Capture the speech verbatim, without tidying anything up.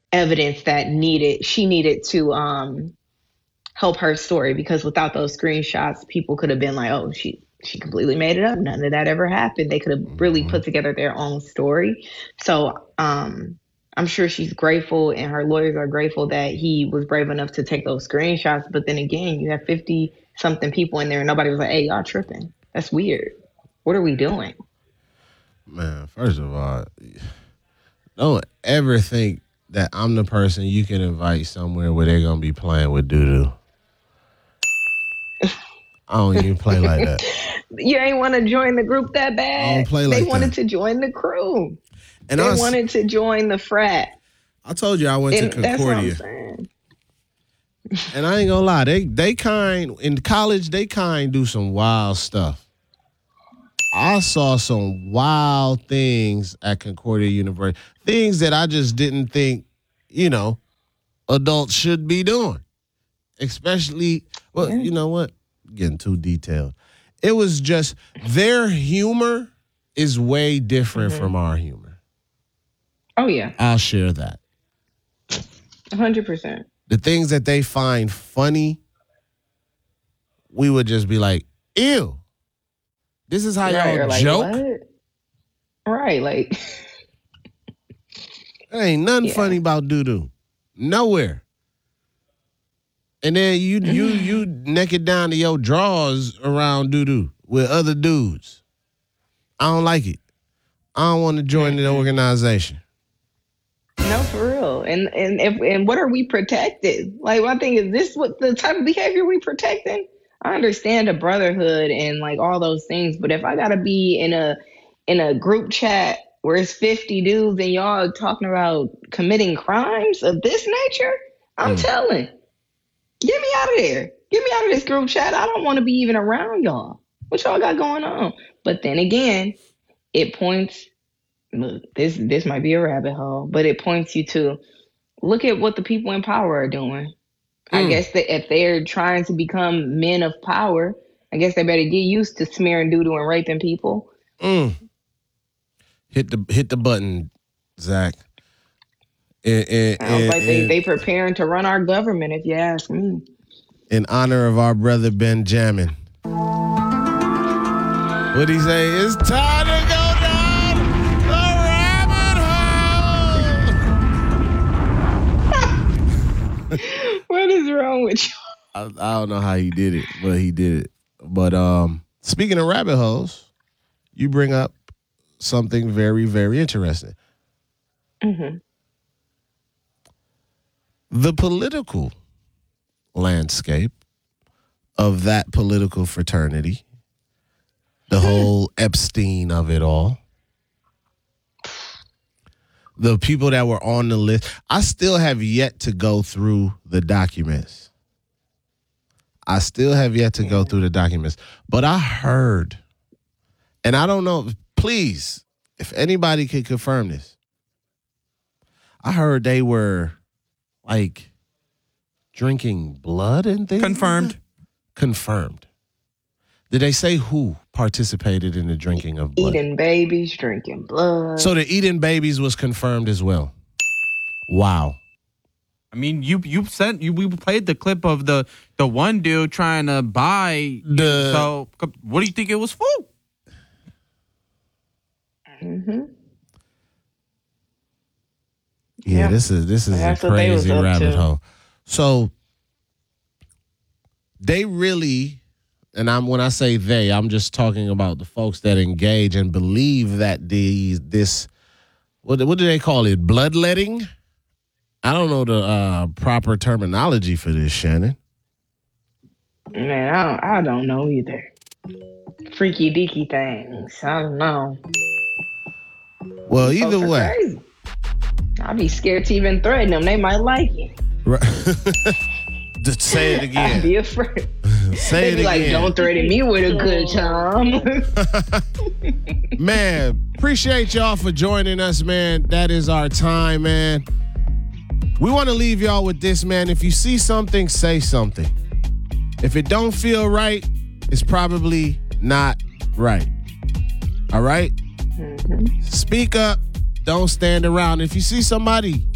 evidence that needed she needed to um, help her story, because without those screenshots, people could have been like, oh, she she completely made it up. None of that ever happened. They could have really Mm-hmm. put together their own story. So um, I'm sure she's grateful, and her lawyers are grateful that he was brave enough to take those screenshots. But then again, you have fifty something people in there, and nobody was like, hey, y'all tripping. That's weird. What are we doing? Man, first of all, don't ever think that I'm the person you can invite somewhere where they're gonna be playing with doo-doo. I don't even play like that. You ain't want to join the group that bad. I don't play they like wanted that. to join the crew. And they I was, wanted to join the frat. I told you I went And to that's what I'm Concordia. saying. And I ain't gonna lie, they they kind in college, they kind do some wild stuff. I saw some wild things at Concordia University. Things that I just didn't think, you know, adults should be doing. Especially, well, Yeah. you know what? Getting too detailed. It was just their humor is way different Mm-hmm. from our humor. Oh, yeah. I'll share that. one hundred percent. The things that they find funny, we would just be like, ew. This is how Right, y'all or like, joke? what? Right, like, There ain't nothing Yeah. funny about doo-doo. Nowhere. And then you you you naked down to your drawers around doo-doo with other dudes. I don't like it. I don't want to join the organization. no, for real. And and if and what are we protected? Like, one thing is, this what the type of behavior we protecting? I understand a brotherhood and like all those things, but if I gotta be in a in a group chat where it's fifty dudes and y'all talking about committing crimes of this nature, I'm Mm. telling, get me out of there. Get me out of this group chat. I don't want to be even around y'all. What y'all got going on? But then again, it points. Look, this this might be a rabbit hole, but it points you to look at what the people in power are doing. I Mm. guess that if they're trying to become men of power, I guess they better get used to smearing doo-doo and raping people. Mm. Hit the hit the button, Zach. In, in, Sounds in- like they in- they preparing to run our government, if you ask me. in honor of our brother Benjamin. What'd he say? It's time to go down the rabbit hole. What is wrong with you? I, I don't know how he did it, but he did it. But um, speaking of rabbit holes, you bring up something very, very interesting. Mm-hmm. The political landscape of that political fraternity, the whole Epstein of it all, the people that were on the list. I still have yet to go through the documents. I still have yet to go through the documents. But I heard, and I don't know, please, if anybody could confirm this, I heard they were like drinking blood and things. Confirmed. Confirmed. Did they say who participated in the drinking of blood? Eating babies, drinking blood. So the eating babies was confirmed as well. Wow. I mean, you you sent you we played the clip of the the one dude trying to buy. The- so what do you think it was for? Mm-hmm. Yeah, Yeah. this is this is That's a what they was crazy up rabbit to. hole. So they really, and I'm when I say they, I'm just talking about the folks that engage and believe that these this what what do they call it? Bloodletting? I don't know the uh, proper terminology for this, Shannon. Man, I don't, I don't know either. Freaky deaky things. I don't know. Well, either Folks are way, crazy. I'd be scared to even threaten them. They might like it. right. Just say it I'd again. be afraid. Say They'd it be like, again. don't threaten me with a good time. Man, appreciate y'all for joining us, man. That is our time, man. We want to leave y'all with this, man. If you see something, say something. If it don't feel right, it's probably not right. All right? Mm-hmm. Speak up. Don't stand around. If you see somebody